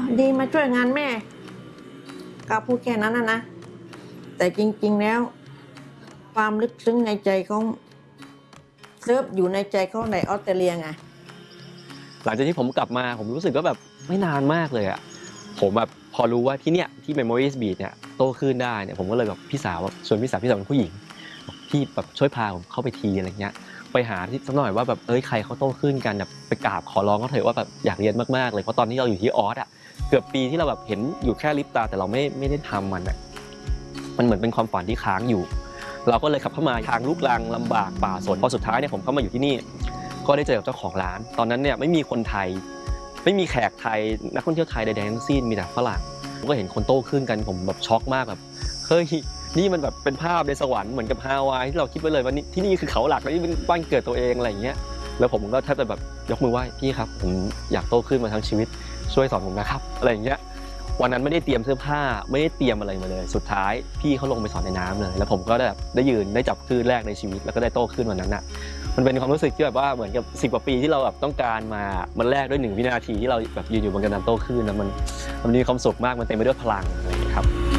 ดีมาช่วยงานแม่ก็พูดแค่นั้นนะแต่จริงๆแล้วความลึกซึ้งในใจเขาเซิร์ฟอยู่ในใจเขาในออสเตรเลียไงหลังจากที่ผมกลับมาผมรู้สึกว่าแบบไม่นานมากเลยอ่ะผมแบบพอรู้ว่าที่เนี่ยที่ Memories Beach เนี่ยโตขึ้นได้เนี่ยผมก็เลยแบบพี่สาวชวนพี่สาวเป็นผู้หญิงพี่แบบช่วยพาผมเข้าไปทีอะไรเงี้ยไปหาที่สักหน่อยว่าแบบใครเขาโตขึ้นกันแบบไปกราบขอร้องเขาเถอะว่าแบบอยากเรียนมากๆเลยเพราะตอนที่เราอยู่ที่ออสอ่ะเกือบปีที่เราแบบเห็นอยู่แค่ลิปตาแต่เราไม่ได้ทำมันอ่ะมันเหมือนเป็นความฝันที่ค้างอยู่เราก็เลยขับเข้ามาทางลูกรังลำบากป่าสนพอสุดท้ายเนี่ยผมเข้ามาอยู่ที่นี่ก็ได้เจอกับเจ้าของร้านตอนนั้นเนี่ยไม่มีคนไทยไม่มีแขกไทยนักท่องเที่ยวไทยใดๆทั้งสิ้นมีแต่ฝรั่งผมก็เห็นคนโตขึ้นกันผมแบบช็อกมากแบบเฮ้ยนี่มันแบบเป็นภาพในสวรรค์เหมือนกับฮาวายที่เราคิดไว้เลยว่านี่ที่นี่คือเขาหลักและนี่เป็นบ้านเกิดตัวเองอะไรอย่างเงี้ยแล้วผมก็แทบจะแบบยกมือไหว้พี่ครับผมอยากโตขึ้นมาทั้งชีวิตช่วยสอนผมนะครับอะไรอย่างเงี้ยวันนั้นไม่ได้เตรียมเสื้อผ้าไม่ได้เตรียมอะไรมาเลยสุดท้ายพี่เขาลงไปสอนในน้ำเลยแล้วผมก็ได้ยืนได้จับคลื่นแรกในชีวิตแล้วก็ได้โตขึ้นวันนั้นน่ะมันเป็นความรู้สึกที่แบบว่าเหมือนกับ10 กว่าปีที่เราแบบต้องการมามันแลกด้วย1 วินาทีที่เราแบบยืนอยู่บนกระดานโต้คลื่นแล้วมันมีความสุขมากมันเต็มไปด้วยพลังอะไรอย่างเงี้ยครับ